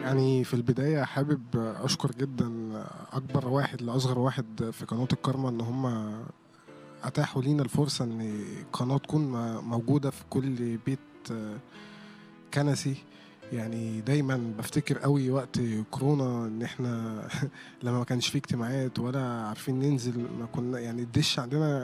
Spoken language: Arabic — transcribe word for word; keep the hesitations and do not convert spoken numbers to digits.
يعني في البداية حابب أشكر جدا أكبر واحد لأصغر واحد في قناة الكارما إن هم أتاحوا لينا الفرصة إن قناة تكون م- موجودة في كل بيت آه، كنسي. يعني دايما بفتكر قوي وقت كورونا ان احنا لما ما كانش فيه اجتماعات ولا عارفين ننزل، ما كنا يعني الدش عندنا